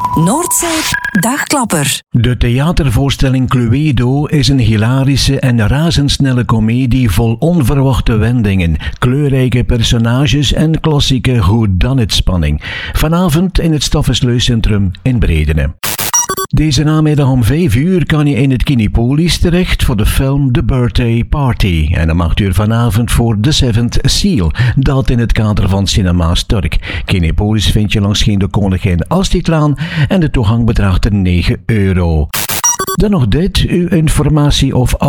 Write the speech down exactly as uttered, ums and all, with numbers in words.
Noordzee Dagklapper. De theatervoorstelling Cluedo is een hilarische en razendsnelle komedie vol onverwachte wendingen, kleurrijke personages en klassieke whodunit-spanning. Vanavond in het Staffelsleucentrum in Bredene. Deze namiddag om vijf uur kan je in het Kinepolis terecht voor de film The Birthday Party. En om acht uur vanavond voor The Seventh Seal, dat in het kader van Cinema Stork. Kinepolis vind je langs de Koningin Astridlaan en de toegang bedraagt negen euro. Dan nog dit, uw informatie of